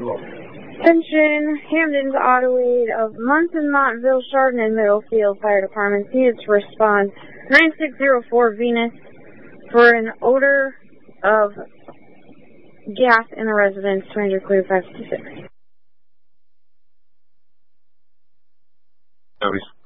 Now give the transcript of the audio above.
Attention, Hamden's auto aid of Munson, Montville, Chardon, and Middlefield Fire Departments needed to respond 9604 Venus for an odor of gas in the residence, Stranger Clear 556.